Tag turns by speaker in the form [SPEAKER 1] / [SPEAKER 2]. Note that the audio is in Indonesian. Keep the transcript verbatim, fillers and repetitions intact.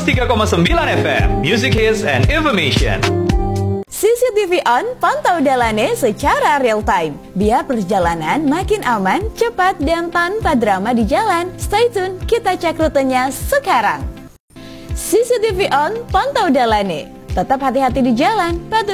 [SPEAKER 1] tiga koma sembilan F M, Music Hits and Information.
[SPEAKER 2] C C T V On, pantau Dalane secara real time. Biar perjalanan makin aman, cepat, dan tanpa drama di jalan. Stay tune, kita cek rutenya sekarang. C C T V On, pantau Dalane. Tetap hati-hati di jalan, patuhi